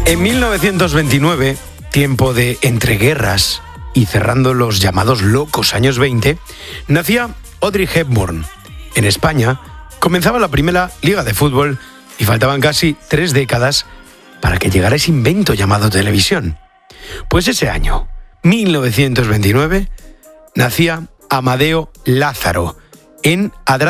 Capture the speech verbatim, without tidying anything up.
En mil novecientos veintinueve, tiempo de entreguerras y cerrando los llamados locos años veinte, nacía Audrey Hepburn. En España comenzaba la primera liga de fútbol y faltaban casi tres décadas para que llegara ese invento llamado televisión. Pues ese año, mil novecientos veintinueve, nacía Amadeo Lázaro en Adrado